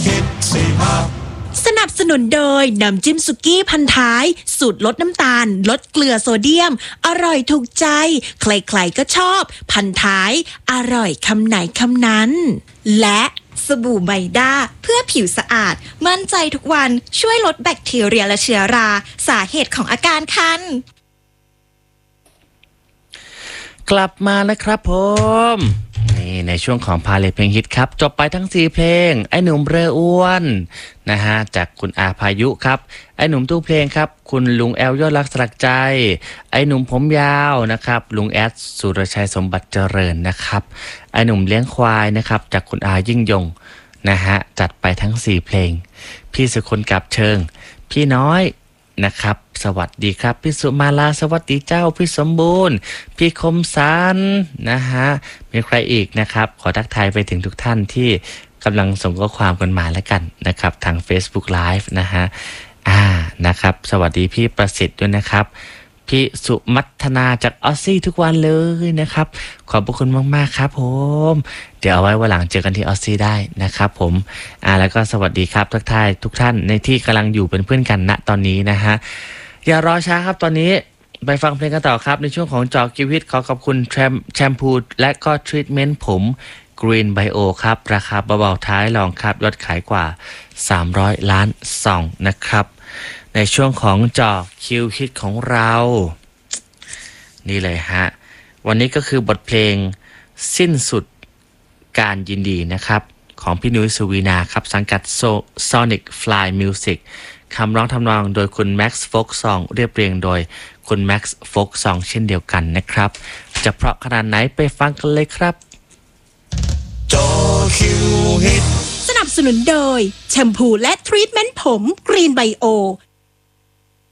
ฮิต45 สนับสนุนโดยน้ำจิ้มสุกี้พันท้ายสูตรลดน้ำตาลลดเกลือโซเดียมอร่อยถูกใจใครๆก็ชอบพันท้ายอร่อยคำไหนคำนั้นและสบู่ไมด้าเพื่อผิวสะอาดมั่นใจทุกวันช่วยลดแบคทีเรียและเชื้อราสาเหตุของอาการคันกลับมาแล้วครับผมนี่ในช่วงของพาเลทเพลงฮิตครับจบไปทั้ง4เพลงไอ้หนุ่มเรืออ้วนนะฮะจากคุณอาพายุครับไอ้หนุ่มตู้เพลงครับคุณลุงแอลยอดรักสลักใจไอ้หนุ่มผมยาวนะครับลุงแอดสุรชัยสมบัติเจริญนะครับไอ้หนุ่มเลี้ยงควายนะครับจากคุณอายิ่งยงนะฮะจัดไปทั้ง4เพลงพี่สุคนกับเชิงพี่น้อยนะครับสวัสดีครับพี่สุมาลาสวัสดีเจ้าพี่สมบูรณ์พี่คมสันนะฮะมีใครอีกนะครับขอทักทายไปถึงทุกท่านที่กำลังส่งข้อความกันมาแล้วกันนะครับทาง Facebook Live นะฮะนะครับสวัสดีพี่ประสิทธิ์ด้วยนะครับพี่สุมัทนาจากออสซี่ทุกวันเลยนะครับขอบพระคุณมากๆครับผมเดี๋ยวเอาไว้วันหลังเจอกันที่ออสซี่ได้นะครับผมแล้วก็สวัสดีครับทักทายทุกท่านในที่กำลังอยู่เป็นเพื่อนกันณตอนนี้นะฮะอย่ารอช้าครับตอนนี้ไปฟังเพลงกันต่อครับในช่วงของจอกิวิตขอขอบคุณแชมพูและก็ทรีทเมนต์ผม Green Bio ครับราคาเบาๆท้ายรองครับยอดขายกว่า300 ล้านซองนะครับในช่วงของจอคิวฮิตของเรานี่เลยฮะวันนี้ก็คือบทเพลงสิ้นสุดการยินดีนะครับของพี่นุ้ยสุวีนาครับสังกัด Sonic Fly Music คำร้องทำนองโดยคุณ Max Folk Song เรียบเรียงโดยคุณ Max Folk Song เช่นเดียวกันนะครับจะเพราะขนาดไหนไปฟังกันเลยครับจอคิวฮิตสนับสนุนโดยแชมพูและทรีทเมนต์ผม Green Bio